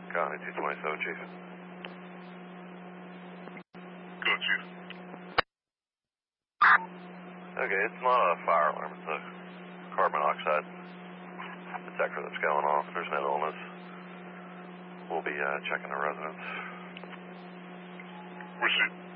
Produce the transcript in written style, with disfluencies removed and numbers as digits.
County 227, Chief. Go, Chief. Okay, it's not a fire alarm. It's a carbon monoxide detector that's going off. There's no illness. We'll be checking the residence. Where's she?